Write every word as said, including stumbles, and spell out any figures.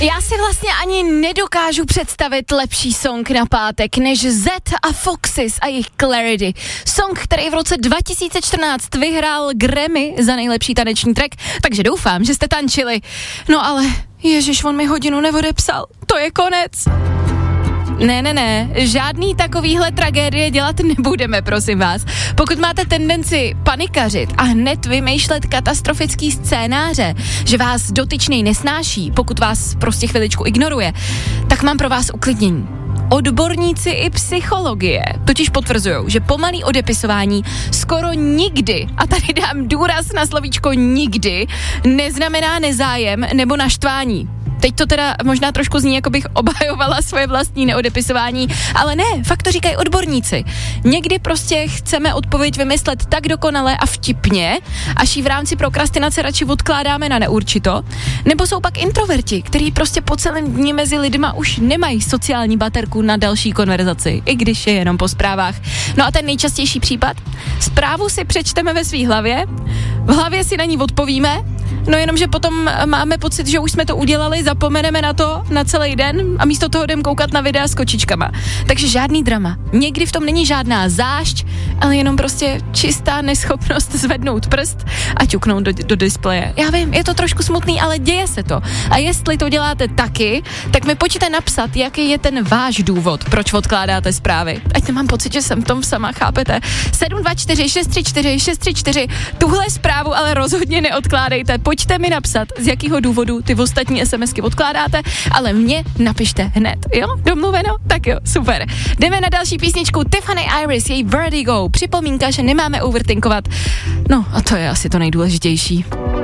Já si vlastně ani nedokážu představit lepší song na pátek než Z a Foxys a jejich Clarity. Song, který v roce dva tisíce čtrnáct vyhrál Grammy za nejlepší taneční track, takže doufám, že jste tančili. No ale, ježiš, on mi hodinu neodepsal, to je konec. Ne, ne, ne, žádný takovýhle tragédie dělat nebudeme, prosím vás. Pokud máte tendenci panikařit a hned vymýšlet katastrofický scénáře, že vás dotyčnej nesnáší, pokud vás prostě chviličku ignoruje, tak mám pro vás uklidnění. Odborníci i psychologie totiž potvrzují, že pomalý odepisování skoro nikdy, a tady dám důraz na slovíčko nikdy, neznamená nezájem nebo naštvání. Teď to teda možná trošku zní, jako bych obhajovala svoje vlastní neodepisování, ale ne, fakt to říkají odborníci. Někdy prostě chceme odpověď vymyslet tak dokonale a vtipně, až ji v rámci prokrastinace radši odkládáme na neurčito, nebo jsou pak introverti, kteří prostě po celém dní mezi lidma už nemají sociální baterku na další konverzaci, i když je jenom po zprávách. No a ten nejčastější případ? Zprávu si přečteme ve svý hlavě, v hlavě si na ní odpovíme, no jenomže potom máme pocit, že už jsme to udělali, zapomeneme na to na celý den a místo toho jdem koukat na videa s kočičkama. Takže žádný drama. Někdy v tom není žádná zášť, ale jenom prostě čistá neschopnost zvednout prst a ťuknout do, do displeje. Já vím, je to trošku smutný, ale děje se to. A jestli to děláte taky, tak mi pojďte napsat, jaký je ten váš důvod, proč odkládáte zprávy. Ať nemám pocit, že jsem v tom sama, chápete? sedm dva čtyři šest tři čtyři šest tři čtyři, tuhle zprávu ale rozhodně neodkládejte. Pojďte mi napsat, z jakého důvodu ty ostatní SMSky odkládáte, ale mě napište hned, jo? Domluveno? Tak jo, super. Jdeme na další písničku Tiffany Iris, její Vertigo. Připomínka, že nemáme overthinkovat. No a to je asi to nejdůležitější.